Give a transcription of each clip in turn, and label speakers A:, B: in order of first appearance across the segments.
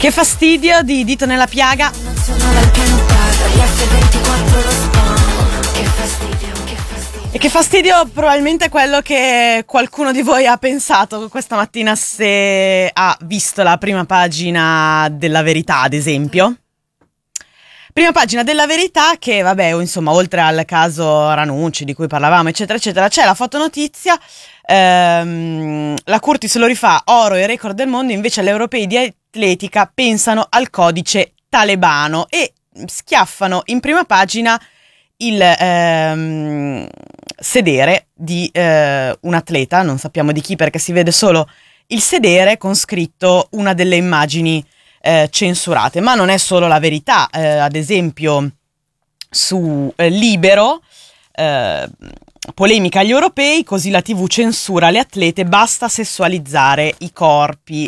A: Che fastidio di Dito nella piaga. E che fastidio probabilmente quello che qualcuno di voi ha pensato questa mattina se ha visto la prima pagina della Verità, ad esempio. Prima pagina della Verità che, vabbè, insomma, oltre al caso Ranucci di cui parlavamo, eccetera, eccetera, c'è la fotonotizia. La Curtis lo rifà, oro e record del mondo, invece agli europei di atletica pensano al codice talebano e schiaffano in prima pagina il sedere di un atleta, non sappiamo di chi perché si vede solo il sedere con scritto una delle immagini censurate, ma non è solo la Verità, ad esempio su Libero, polemica agli europei, così la TV censura le atlete, basta sessualizzare i corpi.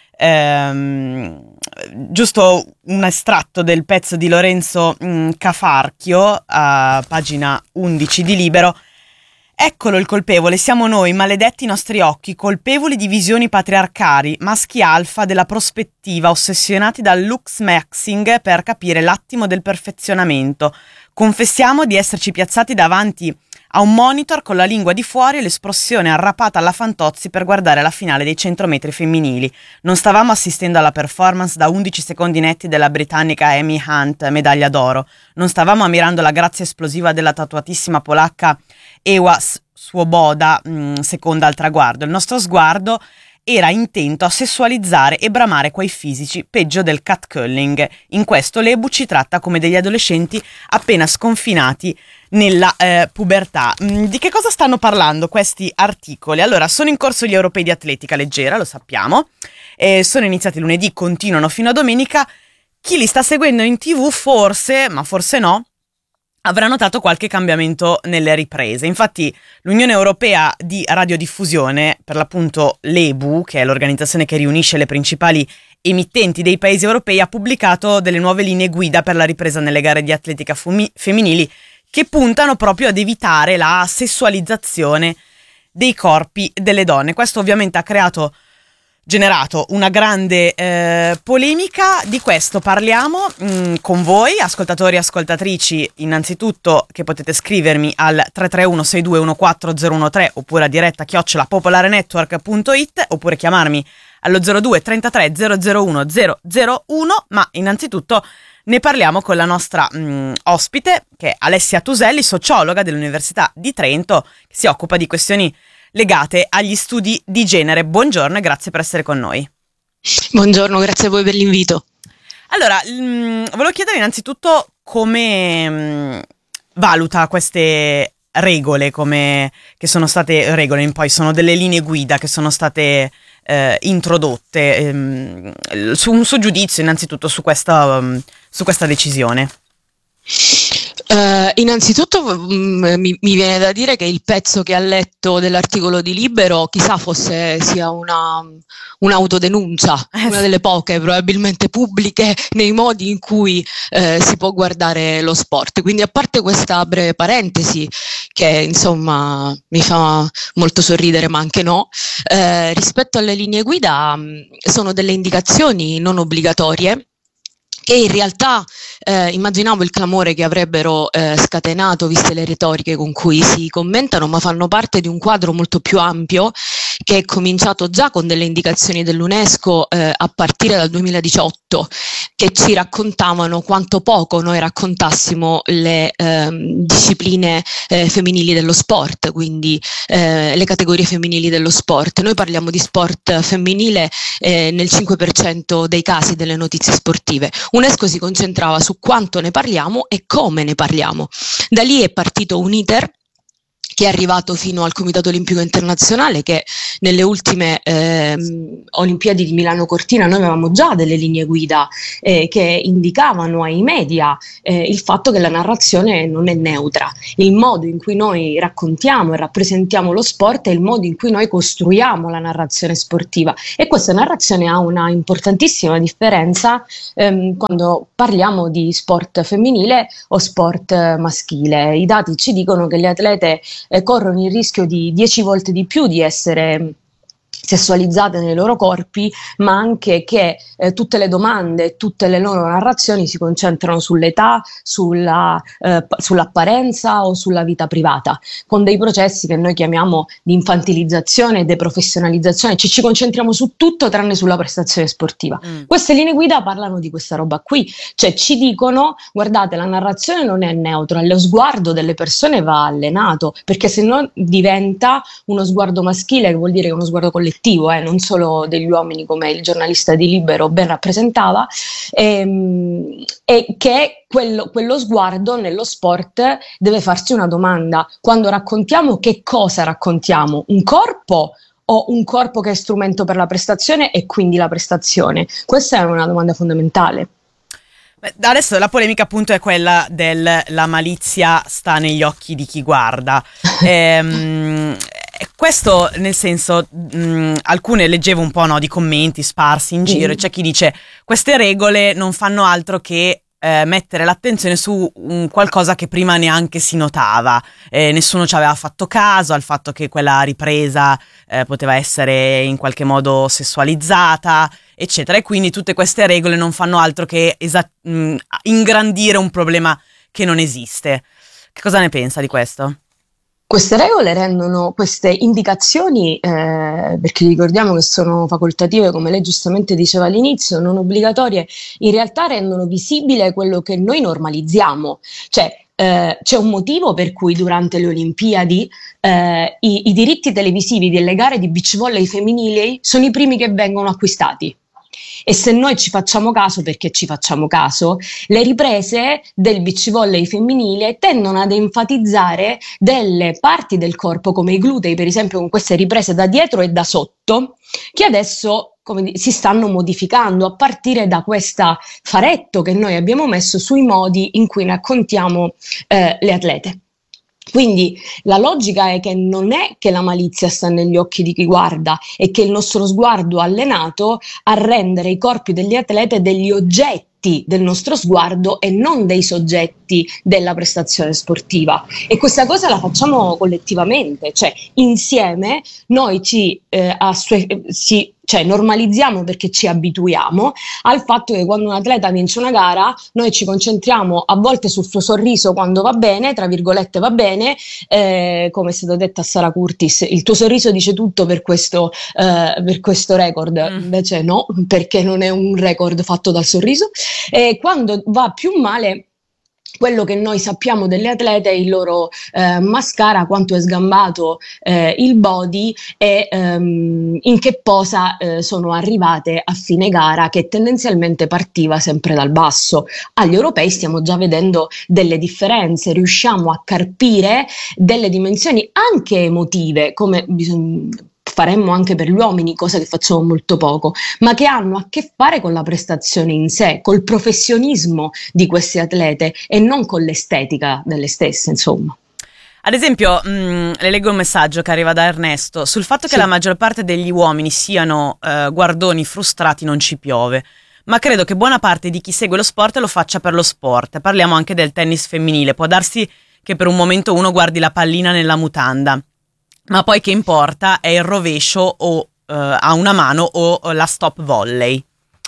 A: Giusto un estratto del pezzo di Lorenzo Cafarchio a pagina 11 di Libero. Eccolo il colpevole, siamo noi, maledetti i nostri occhi, colpevoli di visioni patriarcali, maschi alfa della prospettiva, ossessionati dal lux maxing per capire l'attimo del perfezionamento. Confessiamo di esserci piazzati davanti a un monitor con la lingua di fuori e l'espressione arrapata alla Fantozzi per guardare la finale dei 100 metri femminili. Non stavamo assistendo alla performance da 11 secondi netti della britannica Amy Hunt, medaglia d'oro. Non stavamo ammirando la grazia esplosiva della tatuatissima polacca Ewa Swoboda, seconda al traguardo. Il nostro sguardo era intento a sessualizzare e bramare quei fisici, peggio del catcalling. In questo l'Ebu ci tratta come degli adolescenti appena sconfinati nella pubertà. Di che cosa stanno parlando questi articoli? Allora, sono in corso gli europei di atletica leggera, lo sappiamo, sono iniziati lunedì, continuano fino a domenica. Chi li sta seguendo in TV forse, ma forse no, avrà notato qualche cambiamento nelle riprese. Infatti l'Unione Europea di Radiodiffusione, per l'appunto l'EBU, che è l'organizzazione che riunisce le principali emittenti dei paesi europei, ha pubblicato delle nuove linee guida per la ripresa nelle gare di atletica femminili che puntano proprio ad evitare la sessualizzazione dei corpi delle donne. Questo ovviamente ha generato una grande polemica. Di questo parliamo con voi, ascoltatori e ascoltatrici, innanzitutto che potete scrivermi al 331-6214013 oppure a diretta @popolarenetwork.it oppure chiamarmi allo 02 33 001 001, ma innanzitutto ne parliamo con la nostra ospite, che è Alessia Tuselli, sociologa dell'Università di Trento, che si occupa di questioni legate agli studi di genere. Buongiorno e grazie per essere con noi.
B: Buongiorno, grazie a voi per l'invito.
A: Allora, volevo chiedere innanzitutto come valuta queste regole, che sono state regole, poi sono delle linee guida che sono state introdotte, su un suo giudizio innanzitutto su questa decisione.
B: Innanzitutto mi viene da dire che il pezzo che ha letto dell'articolo di Libero chissà sia un'autodenuncia, una delle poche probabilmente pubbliche nei modi in cui si può guardare lo sport. Quindi, a parte questa breve parentesi che insomma mi fa molto sorridere ma anche no, rispetto alle linee guida sono delle indicazioni non obbligatorie che in realtà immaginavo il clamore che avrebbero scatenato viste le retoriche con cui si commentano, ma fanno parte di un quadro molto più ampio che è cominciato già con delle indicazioni dell'UNESCO a partire dal 2018, che ci raccontavano quanto poco noi raccontassimo le discipline femminili dello sport, quindi le categorie femminili dello sport. Noi parliamo di sport femminile nel 5% dei casi delle notizie sportive. UNESCO si concentrava su quanto ne parliamo e come ne parliamo. Da lì è partito un iter che è arrivato fino al Comitato Olimpico Internazionale, che nelle ultime Olimpiadi di Milano Cortina noi avevamo già delle linee guida che indicavano ai media il fatto che la narrazione non è neutra. Il modo in cui noi raccontiamo e rappresentiamo lo sport è il modo in cui noi costruiamo la narrazione sportiva, e questa narrazione ha una importantissima differenza quando parliamo di sport femminile o sport maschile. I dati ci dicono che le atlete corrono il rischio di 10 volte di più di essere sessualizzate nei loro corpi, ma anche che tutte le domande, tutte le loro narrazioni si concentrano sull'età, sull'apparenza o sulla vita privata, con dei processi che noi chiamiamo di infantilizzazione e deprofessionalizzazione, ci concentriamo su tutto tranne sulla prestazione sportiva. Queste linee guida parlano di questa roba qui, cioè ci dicono: guardate, la narrazione non è neutra, lo sguardo delle persone va allenato, perché se no diventa uno sguardo maschile, che vuol dire che è uno sguardo collettivo, non solo degli uomini, come il giornalista di Libero ben rappresentava, e che quello sguardo nello sport deve farsi una domanda: quando raccontiamo, che cosa raccontiamo? Un corpo o un corpo che è strumento per la prestazione e quindi la prestazione? Questa è una domanda fondamentale.
A: Adesso la polemica appunto è quella la malizia sta negli occhi di chi guarda. Questo nel senso, alcune leggevo un po', no, di commenti sparsi in giro, e c'è chi dice: queste regole non fanno altro che mettere l'attenzione su qualcosa che prima neanche si notava, nessuno ci aveva fatto caso al fatto che quella ripresa poteva essere in qualche modo sessualizzata, eccetera, e quindi tutte queste regole non fanno altro che ingrandire un problema che non esiste. Che cosa ne pensa di questo?
B: Queste regole rendono queste indicazioni, perché ricordiamo che sono facoltative, come lei giustamente diceva all'inizio, non obbligatorie, in realtà rendono visibile quello che noi normalizziamo. Cioè, c'è un motivo per cui durante le Olimpiadi i diritti televisivi delle gare di beach volley femminili sono i primi che vengono acquistati. E se noi ci facciamo caso, perché ci facciamo caso, le riprese del beach volley femminile tendono ad enfatizzare delle parti del corpo, come i glutei, per esempio, con queste riprese da dietro e da sotto, che adesso si stanno modificando a partire da questo faretto che noi abbiamo messo sui modi in cui raccontiamo le atlete. Quindi la logica è che non è che la malizia sta negli occhi di chi guarda, è che il nostro sguardo allenato a rendere i corpi degli atleti degli oggetti del nostro sguardo e non dei soggetti della prestazione sportiva. E questa cosa la facciamo collettivamente, cioè insieme noi cioè normalizziamo, perché ci abituiamo al fatto che quando un atleta vince una gara noi ci concentriamo a volte sul suo sorriso quando va bene, tra virgolette va bene, come è stato detto a Sara Curtis: il tuo sorriso dice tutto per questo record. Invece no, perché non è un record fatto dal sorriso. E quando va più male, quello che noi sappiamo delle atlete è il loro mascara, quanto è sgambato il body e in che posa sono arrivate a fine gara, che tendenzialmente partiva sempre dal basso. Agli europei stiamo già vedendo delle differenze, riusciamo a carpire delle dimensioni anche emotive, come faremmo anche per gli uomini, cosa che facciamo molto poco, ma che hanno a che fare con la prestazione in sé, col professionismo di queste atlete e non con l'estetica delle stesse, insomma.
A: Ad esempio, le leggo un messaggio che arriva da Ernesto sul fatto che la maggior parte degli uomini siano guardoni frustrati. Non ci piove, ma credo che buona parte di chi segue lo sport lo faccia per lo sport. Parliamo anche del tennis femminile. Può darsi che per un momento uno guardi la pallina nella mutanda, ma poi che importa è il rovescio o a una mano o la stop volley.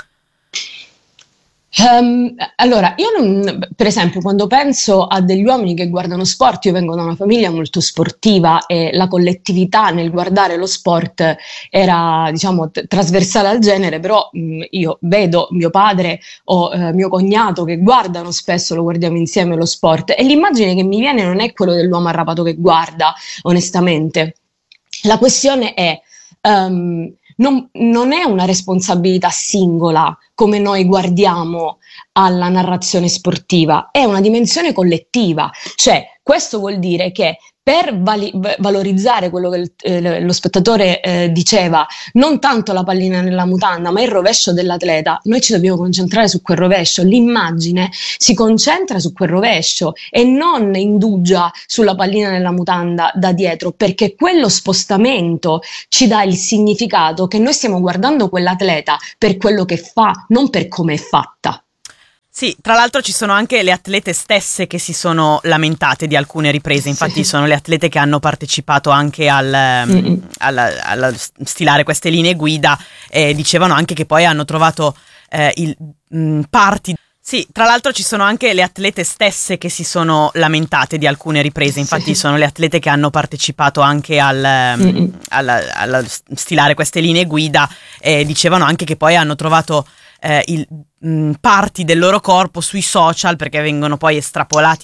B: Allora, per esempio, quando penso a degli uomini che guardano sport, io vengo da una famiglia molto sportiva e la collettività nel guardare lo sport era, diciamo, trasversale al genere, però io vedo mio padre o mio cognato che guardano spesso, lo guardiamo insieme lo sport, e l'immagine che mi viene non è quello dell'uomo arrabbiato che guarda, onestamente. La questione è non è una responsabilità singola come noi guardiamo alla narrazione sportiva, è una dimensione collettiva. Cioè, questo vuol dire che per valorizzare quello che lo spettatore diceva, non tanto la pallina nella mutanda, ma il rovescio dell'atleta, noi ci dobbiamo concentrare su quel rovescio. L'immagine si concentra su quel rovescio e non indugia sulla pallina nella mutanda da dietro, perché quello spostamento ci dà il significato che noi stiamo guardando quell'atleta per quello che fa, non per come è fatta.
A: Sì, tra l'altro ci sono anche le atlete stesse che si sono lamentate di alcune riprese, infatti sono le atlete che hanno partecipato anche alla stilare queste linee guida, dicevano anche che poi hanno trovato parti. Sì, tra l'altro ci sono anche le atlete stesse che si sono lamentate di alcune riprese, infatti sono le atlete che hanno partecipato anche alla stilare queste linee guida, dicevano anche che poi hanno trovato parti del loro corpo sui social, perché vengono poi estrapolati